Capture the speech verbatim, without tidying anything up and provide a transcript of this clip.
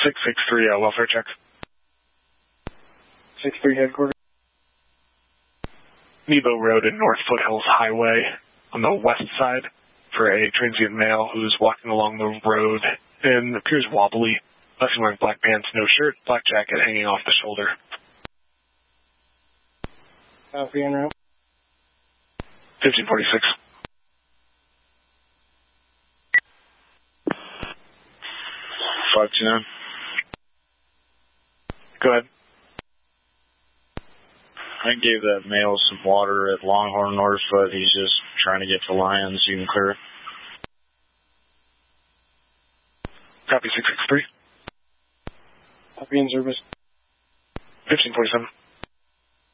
six six three, uh, welfare check. six three headquarters. Nebo Road and North Foothills Highway on the west side for a transient male who's walking along the road and appears wobbly. Last wearing black pants, no shirt, black jacket hanging off the shoulder. Copy en route. fifteen forty-six. five two nine. Go ahead. I gave that male some water at Longhorn Northfoot. He's just trying to get to Lyons. You can clear it. Copy six six three. Copy in service. fifteen forty-seven.